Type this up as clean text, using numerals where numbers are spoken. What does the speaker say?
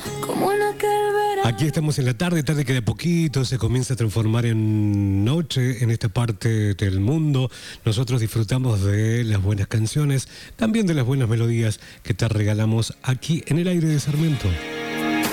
como en aquel verano. Aquí estamos en la tarde que de a poquito se comienza a transformar en noche en esta parte del mundo. Nosotros disfrutamos de las buenas canciones, también de las buenas melodías que te regalamos aquí en el aire de Sarmiento.